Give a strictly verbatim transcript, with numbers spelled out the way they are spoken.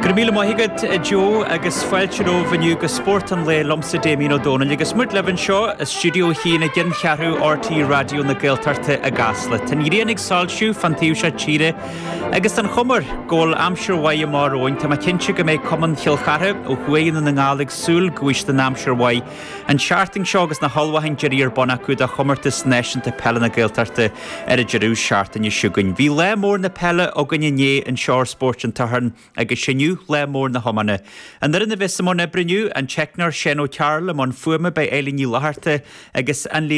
Grimíle maithigad Joe agus fáilteó bhainiu go sport an le lomsa Damien O'Donnell agus muid levan seo a studio hína gin chearú R T radio na Gaeltarte a gasla. Tan iréannig sáilsiú fantíú se tíre agus an chumar ggóil amsir wai a maróin tá ma cinse go méid cuman chilcharre ó chuain na ngálig súl gúis den amsir wai an searting seo agus na halwahain jerir bona cúd a chumartas nation te pelle na Gaeltarte ar a jeú seartain i siúgain. Bhí le mór na pelle ó ganne né an seár sport an taharn agus sinniu le mór na homane. An nar inna vis amon ebriniu an checknar Sheno Charle amon fuama bei Eileen Laharte agus an